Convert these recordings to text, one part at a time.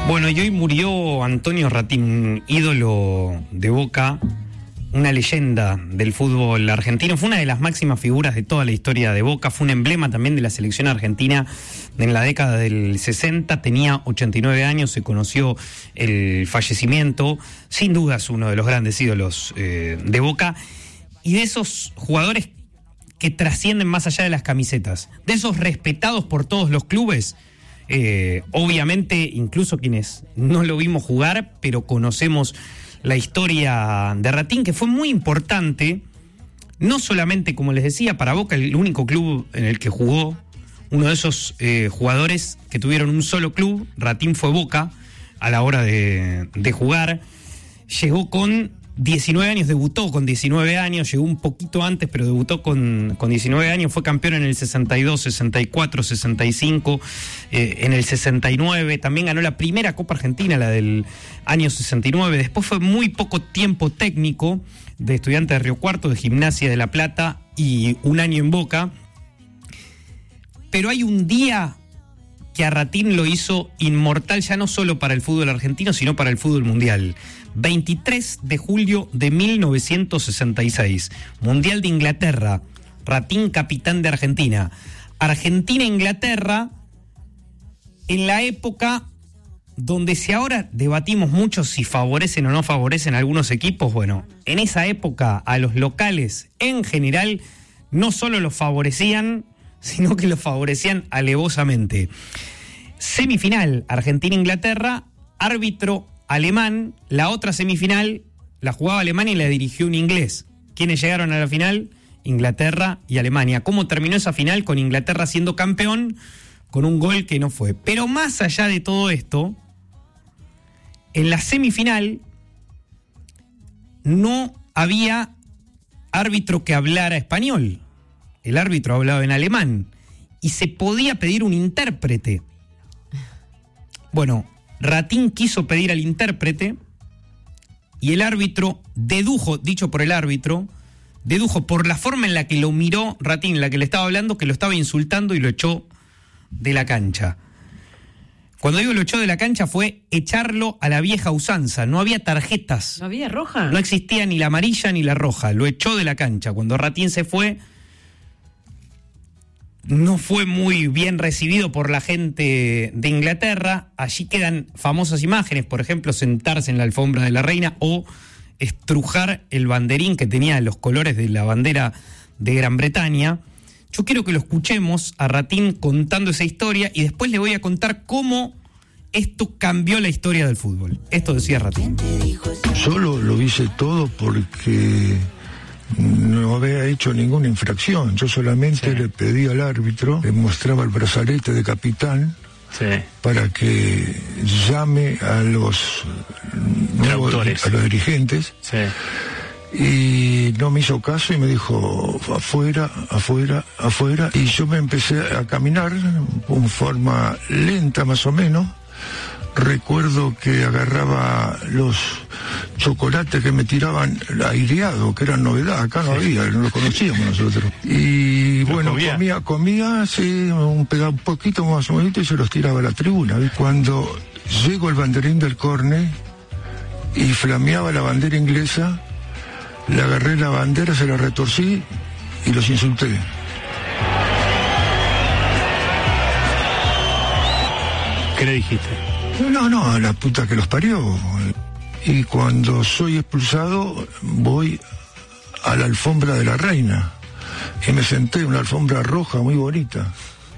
Bueno, y hoy murió Antonio Ratín, ídolo de Boca, una leyenda del fútbol argentino. Fue una de las máximas figuras de toda la historia de Boca, fue un emblema también de la selección argentina en la década del 60, tenía 89 años, se conoció el fallecimiento, sin duda es uno de los grandes ídolos de Boca, y de esos jugadores que trascienden más allá de las camisetas, de esos respetados por todos los clubes. Obviamente, incluso quienes no lo vimos jugar, pero conocemos la historia de Ratín, que fue muy importante, no solamente, como les decía, para Boca, el único club en el que jugó, uno de esos jugadores que tuvieron un solo club. Ratín fue Boca a la hora de jugar, llegó con 19 años, debutó con 19 años, llegó un poquito antes, pero debutó con 19 años, fue campeón en el 62, 64, 65, en el 69, también ganó la primera Copa Argentina, la del año 69, después fue muy poco tiempo técnico de Estudiantes de Río Cuarto, de Gimnasia de La Plata y un año en Boca, pero hay un día que a Ratín lo hizo inmortal ya no solo para el fútbol argentino, sino para el fútbol mundial. 23 de julio de 1966, Mundial de Inglaterra, Ratín capitán de Argentina. Argentina-Inglaterra, en la época donde si ahora debatimos mucho si favorecen o no favorecen algunos equipos, bueno, en esa época a los locales en general no solo los favorecían, sino que los favorecían alevosamente. Semifinal, Argentina-Inglaterra, árbitro alemán, la otra semifinal la jugaba Alemania y la dirigió un inglés. ¿Quiénes llegaron a la final? Inglaterra y Alemania. ¿Cómo terminó esa final? Con Inglaterra siendo campeón, con un gol que no fue. Pero más allá de todo esto, en la semifinal no había árbitro que hablara español. El árbitro hablaba en alemán y se podía pedir un intérprete. Bueno, Ratín quiso pedir al intérprete y el árbitro dedujo, dicho por el árbitro, dedujo por la forma en la que lo miró Ratín, en la que le estaba hablando, que lo estaba insultando y lo echó de la cancha. Cuando digo lo echó de la cancha fue echarlo a la vieja usanza, no había tarjetas. ¿No había roja? No existía ni la amarilla ni la roja, lo echó de la cancha. Cuando Ratín se fue, no fue muy bien recibido por la gente de Inglaterra. Allí quedan famosas imágenes, por ejemplo, sentarse en la alfombra de la reina o estrujar el banderín que tenía los colores de la bandera de Gran Bretaña. Yo quiero que lo escuchemos a Ratín contando esa historia y después le voy a contar cómo esto cambió la historia del fútbol. Esto decía Ratín. Solo lo hice todo porque no había hecho ninguna infracción. Yo solamente le pedí al árbitro, le mostraba el brazalete de capitán para que llame a los nuevos, a los dirigentes. Y no me hizo caso y me dijo afuera, afuera, afuera. Y yo me empecé a caminar con forma lenta más o menos. Recuerdo que agarraba los chocolates que me tiraban aireado, que eran novedad, acá no había, no lo conocíamos nosotros. Y bueno, comía, sí, un poquito más o menos y se los tiraba a la tribuna. Y cuando llegó el banderín del córner y flameaba la bandera inglesa, le agarré la bandera, se la retorcí y los insulté. ¿Qué le dijiste? No, a la puta que los parió. Y cuando soy expulsado, voy a la alfombra de la reina. Y me senté en una alfombra roja muy bonita.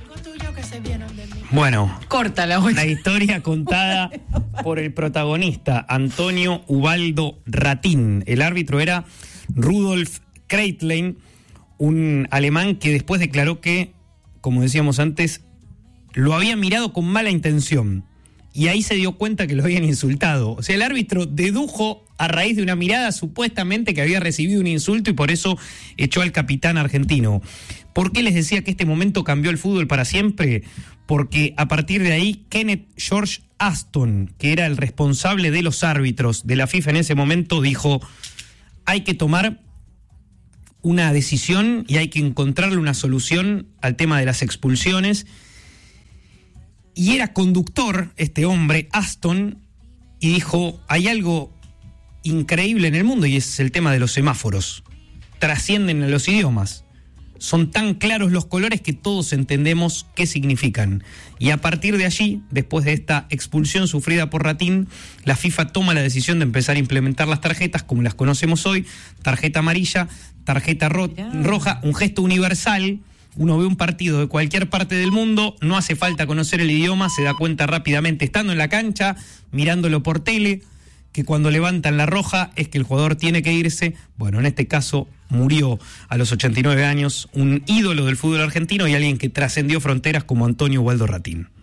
Bueno, corta la historia contada por el protagonista, Antonio Ubaldo Ratín. El árbitro era Rudolf Kreitlein, un alemán que después declaró que, como decíamos antes, lo había mirado con mala intención. Y ahí se dio cuenta que lo habían insultado. O sea, el árbitro dedujo a raíz de una mirada supuestamente que había recibido un insulto y por eso echó al capitán argentino. ¿Por qué les decía que este momento cambió el fútbol para siempre? Porque a partir de ahí, Kenneth George Aston, que era el responsable de los árbitros de la FIFA en ese momento, dijo: hay que tomar una decisión y hay que encontrarle una solución al tema de las expulsiones. Y era conductor, este hombre, Aston, y dijo, hay algo increíble en el mundo y es el tema de los semáforos. Trascienden a los idiomas. Son tan claros los colores que todos entendemos qué significan. Y a partir de allí, después de esta expulsión sufrida por Ratín, la FIFA toma la decisión de empezar a implementar las tarjetas como las conocemos hoy, tarjeta amarilla, tarjeta roja, un gesto universal. Uno ve un partido de cualquier parte del mundo, no hace falta conocer el idioma, se da cuenta rápidamente, estando en la cancha, mirándolo por tele, que cuando levantan la roja es que el jugador tiene que irse. Bueno, en este caso murió a los 89 años un ídolo del fútbol argentino y alguien que trascendió fronteras como Antonio Waldo Ratín.